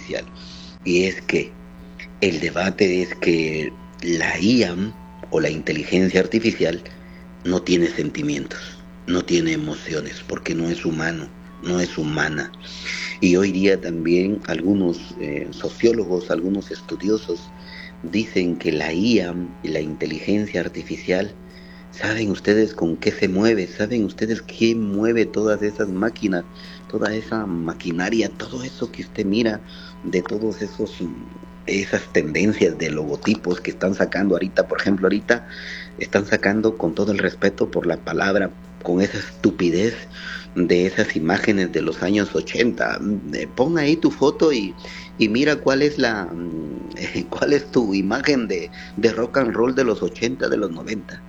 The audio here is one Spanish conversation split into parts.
artificial. Y es que el debate es que la IA o la inteligencia artificial no tiene sentimientos, no tiene emociones, porque no es humano, no es humana. Y hoy día también algunos sociólogos, algunos estudiosos dicen que la IA y la inteligencia artificial, ¿saben ustedes con qué se mueve? ¿Saben ustedes qué mueve todas esas máquinas, toda esa maquinaria, todo eso que usted mira, de todos esos esas tendencias de logotipos que están sacando ahorita? Por ejemplo, ahorita están sacando, con todo el respeto por la palabra, con esa estupidez de esas imágenes de los años 80. Pon ahí tu foto y mira cuál es cuál es tu imagen de rock and roll de los 80, de los 90.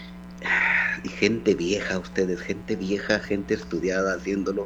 Y gente vieja, ustedes, gente vieja, gente estudiada haciéndolo.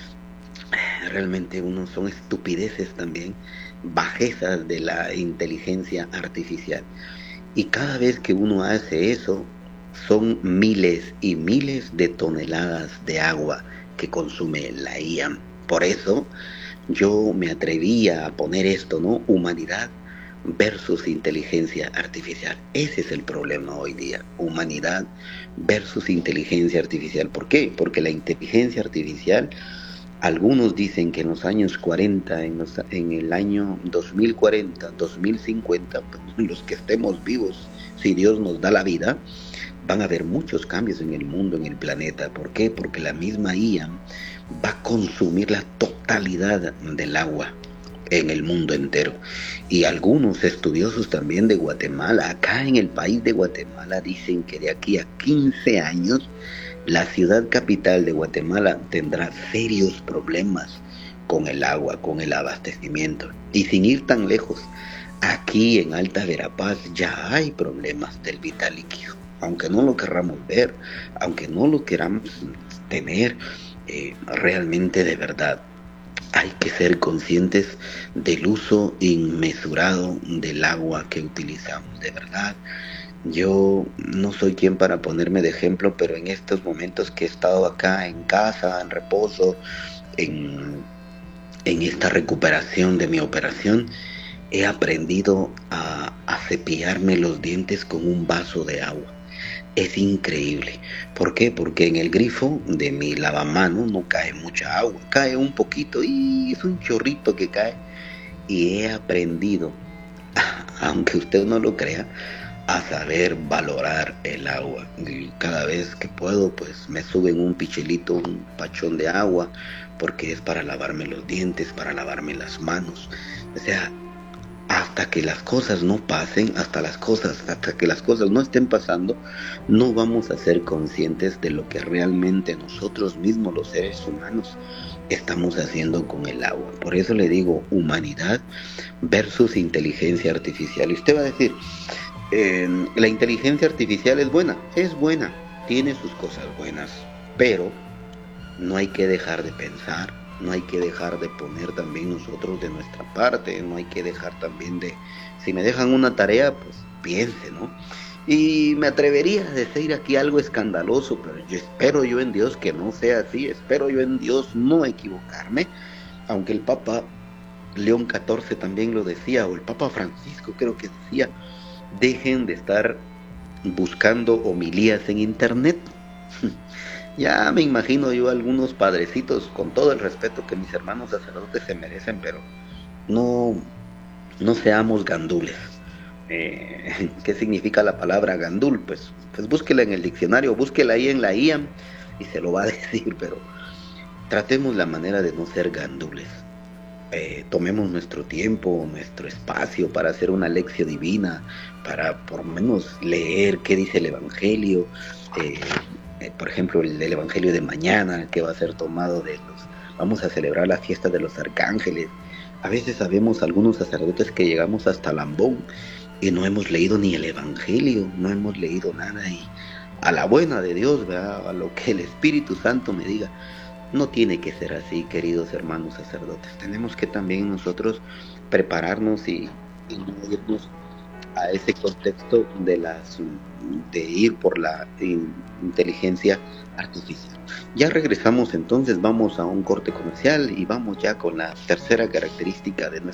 Realmente uno son estupideces también, bajezas de la inteligencia artificial. Y cada vez que uno hace eso, son miles y miles de toneladas de agua que consume la IA. Por eso yo me atrevía a poner esto, ¿no? Humanidad versus inteligencia artificial. Ese es el problema hoy día. Humanidad versus inteligencia artificial. ¿Por qué? Porque la inteligencia artificial, algunos dicen que en los años 40, en el año 2040, 2050, pues, los que estemos vivos, si Dios nos da la vida, van a haber muchos cambios en el mundo, en el planeta. ¿Por qué? Porque la misma IA va a consumir la totalidad del agua en el mundo entero. Y algunos estudiosos también de Guatemala, acá en el país de Guatemala, dicen que de aquí a 15 años la ciudad capital de Guatemala tendrá serios problemas con el agua, con el abastecimiento. Y sin ir tan lejos, aquí en Alta Verapaz ya hay problemas del vital líquido. Aunque no lo querramos ver, aunque no lo queramos tener, realmente de verdad hay que ser conscientes del uso inmesurado del agua que utilizamos. De verdad, yo no soy quien para ponerme de ejemplo, pero en estos momentos que he estado acá en casa, en reposo, en, en esta recuperación de mi operación, he aprendido a cepillarme los dientes con un vaso de agua. Es increíble. ¿Por qué? Porque en el grifo de mi lavamanos no cae mucha agua, cae un poquito y es un chorrito que cae. Y he aprendido, aunque usted no lo crea, a saber valorar el agua. Y cada vez que puedo, pues me suben un pichelito, un pachón de agua, porque es para lavarme los dientes, para lavarme las manos. O sea, hasta que las cosas no pasen, hasta que las cosas no estén pasando, no vamos a ser conscientes de lo que realmente nosotros mismos, los seres humanos, estamos haciendo con el agua. Por eso le digo humanidad versus inteligencia artificial. Y usted va a decir, la inteligencia artificial es buena, tiene sus cosas buenas, pero no hay que dejar de pensar, no hay que dejar de poner también nosotros de nuestra parte, no hay que dejar también de, si me dejan una tarea, pues piense, ¿no? Y me atrevería a decir aquí algo escandaloso, pero yo espero yo en Dios que no sea así, espero yo en Dios no equivocarme, aunque el Papa León XIV también lo decía, o el Papa Francisco creo que decía, dejen de estar buscando homilías en internet. Ya me imagino yo algunos padrecitos, con todo el respeto que mis hermanos sacerdotes se merecen, pero no, no seamos gandules. ¿Qué significa la palabra gandul? Pues búsquela en el diccionario, búsquela ahí en la IA y se lo va a decir, pero tratemos la manera de no ser gandules. Tomemos nuestro tiempo, nuestro espacio para hacer una lección divina, para por lo menos leer qué dice el Evangelio. eh, por ejemplo, el del Evangelio de mañana, que va a ser tomado vamos a celebrar la fiesta de los arcángeles. A veces sabemos algunos sacerdotes que llegamos hasta Lambón y no hemos leído ni el Evangelio, no hemos leído nada, y a la buena de Dios, ¿verdad? A lo que el Espíritu Santo me diga. No tiene que ser así, queridos hermanos sacerdotes. Tenemos que también nosotros prepararnos y no irnos a ese contexto de ir por la inteligencia artificial. Ya regresamos, entonces vamos a un corte comercial y vamos ya con la tercera característica de nuestra